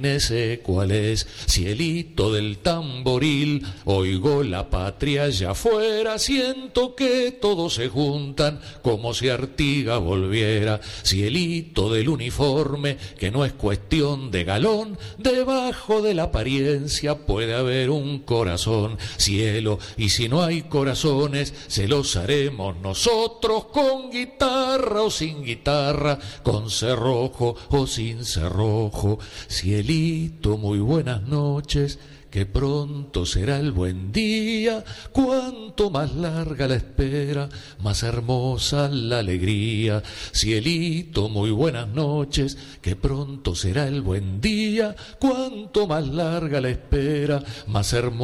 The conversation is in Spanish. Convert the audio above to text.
Sé cuál es, cielito del tamboril, oigo la patria allá afuera, siento que todos se juntan como si Artigas volviera. Cielito del uniforme, que no es cuestión de galón, debajo de la apariencia puede haber un corazón. Cielo, y si no hay corazones, se los haremos nosotros con guitarra o sin guitarra, con cerrojo o sin cerrojo. Cielito, muy buenas noches, que pronto será el buen día. Cuanto más larga la espera, más hermosa la alegría. Cielito, muy buenas noches, que pronto será el buen día. Cuanto más larga la espera, más hermosa